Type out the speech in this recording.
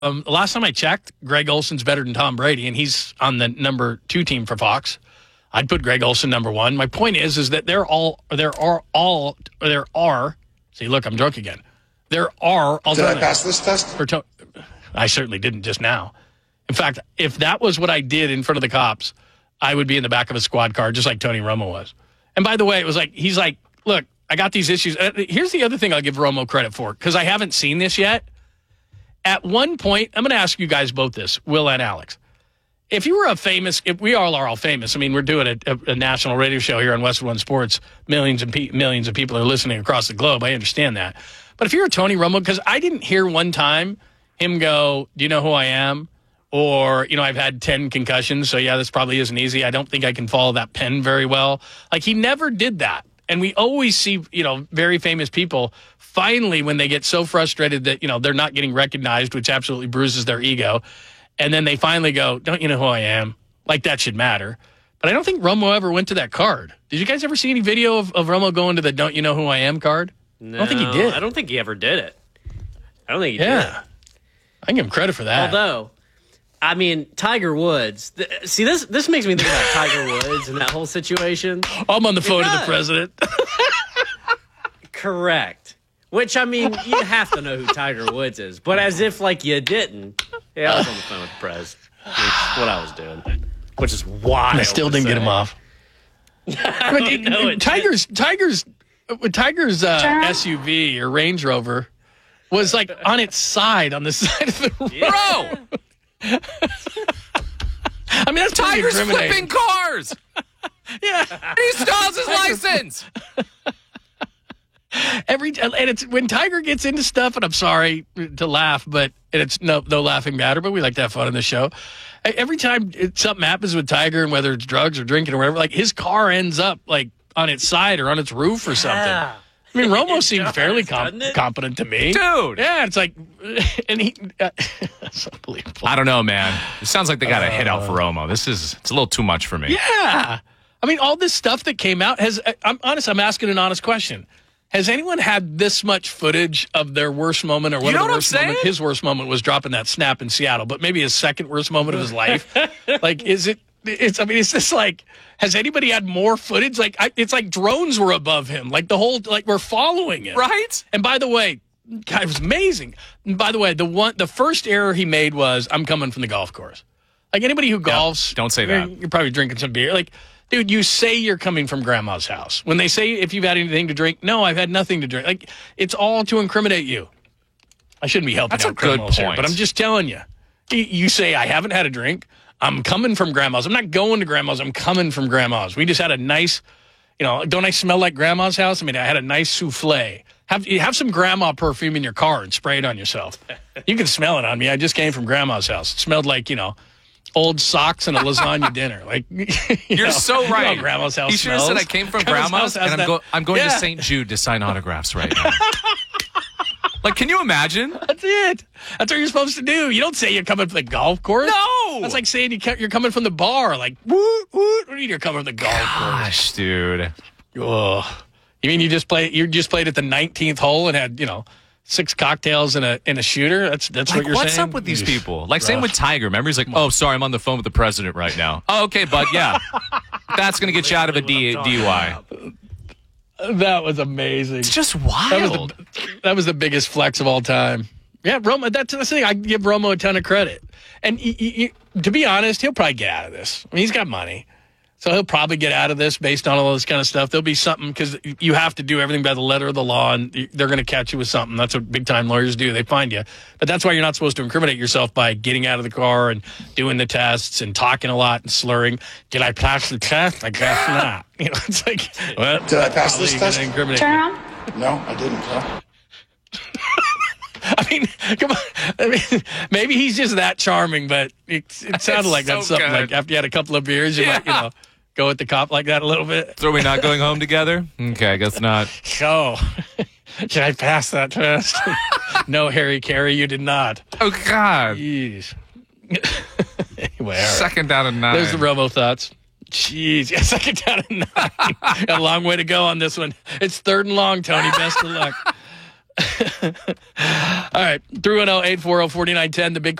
last time I checked, Greg Olson's better than Tom Brady, and he's on the number 2 team for Fox. I'd put Greg Olson number 1. My point is that there are. See, look, I'm drunk again. There are alternatives. Did I pass this test? I certainly didn't just now. In fact, if that was what I did in front of the cops, I would be in the back of a squad car, just like Tony Romo was. And by the way, it was like, he's like, look, I got these issues. Here's the other thing I'll give Romo credit for, because I haven't seen this yet. At one point, I'm going to ask you guys both this, Will and Alex. If you were if we all are all famous, I mean, we're doing a national radio show here on Westwood One Sports. Millions of people are listening across the globe. I understand that. But if you're a Tony Romo, because I didn't hear one time him go, do you know who I am? Or, I've had 10 concussions, so yeah, this probably isn't easy. I don't think I can follow that pen very well. Like, he never did that. And we always see, very famous people finally, when they get so frustrated that, they're not getting recognized, which absolutely bruises their ego. And then they finally go, don't you know who I am? Like, that should matter. But I don't think Romo ever went to that card. Did you guys ever see any video of Romo going to the don't you know who I am card? No, I don't think he did. I don't think he ever did it. I don't think he did. Yeah. I can give him credit for that. Although, I mean, Tiger Woods. See, this makes me think about Tiger Woods and that whole situation. I'm on the phone to the president. Correct. Which, I mean, you have to know who Tiger Woods is. But as if, like, you didn't. Yeah, I was on the phone with the prez. Which is what I was doing. Which is wild. I still didn't get him off. Tiger's SUV or Range Rover was, like, on its side, on the side of the road. Bro! I mean, that's Tiger's flipping cars! Yeah. He still has his license! And it's when Tiger gets into stuff, and I'm sorry to laugh, and it's no laughing matter, but we like to have fun on the show. Every time something happens with Tiger, and whether it's drugs or drinking or whatever, like, his car ends up like on its side or on its roof or something. Yeah. I mean, Romo seemed fairly competent to me. Dude! Yeah, it's like, and that's unbelievable. I don't know, man. It sounds like they got a hit out for Romo. It's a little too much for me. Yeah. I mean, all this stuff that came out I'm asking an honest question. Has anyone had this much footage of their worst moment, or one of the worst moments? His worst moment was dropping that snap in Seattle, but maybe his second worst moment of his life. Like, is it? It's just like, has anybody had more footage? Like, it's like drones were above him. Like, we're following it. Right? And by the way, God, it was amazing. And by the way, the first error he made was, I'm coming from the golf course. Like, anybody who golfs, don't say that. You're probably drinking some beer. Like, dude, you say you're coming from grandma's house. When they say if you've had anything to drink, no, I've had nothing to drink. Like, it's all to incriminate you. I shouldn't be helping out criminals here, but I'm just telling you. You say, I haven't had a drink. I'm coming from grandma's. I'm not going to grandma's. I'm coming from grandma's. We just had a nice, don't I smell like grandma's house? I mean, I had a nice souffle. Have some grandma perfume in your car and spray it on yourself. You can smell it on me. I just came from grandma's house. It smelled like, old socks and a lasagna dinner. Like, you're so right. Grandma's house. He should have said I came from grandma's, and I'm going to St. Jude to sign autographs right now. Like, can you imagine? That's it. That's what you're supposed to do. You don't say you're coming from the golf course. No. That's like saying you're coming from the bar. Like, woot, woot. What do you mean you're coming from the golf course? Gosh, dude. Oh. You mean you just played at the 19th hole and had, 6 cocktails and a shooter? That's like, what you're saying? What's up with these people? Like, same with Tiger. Remember, he's like, oh, sorry, I'm on the phone with the president right now. Oh, okay, bud, yeah. That's going to get you out of a DUI. That was amazing. It's just wild. That was the biggest flex of all time. Yeah, Romo, that's the thing. I give Romo a ton of credit. And to be honest, he'll probably get out of this. I mean, he's got money. So he'll probably get out of this based on all this kind of stuff. There'll be something, because you have to do everything by the letter of the law, and they're going to catch you with something. That's what big-time lawyers do. They find you. But that's why you're not supposed to incriminate yourself by getting out of the car and doing the tests and talking a lot and slurring. Did I pass the test? I guess not. It's like, well, did I pass this test? Turn on. No, I didn't. Huh? I mean, come on. I mean, maybe he's just that charming, but it sounded like that's something good. Like after you had a couple of beers, you might, go at the cop like that a little bit. So are we not going home together? Okay, I guess not. So, should I pass that test? No, Harry Carey, you did not. Oh, God. Jeez. Anyway, all right. Second out of 9. There's the Romo thoughts. Jeez. Yeah, second out of 9. Got a long way to go on this one. It's third and long, Tony. Best of luck. All right. 310-840-4910, the big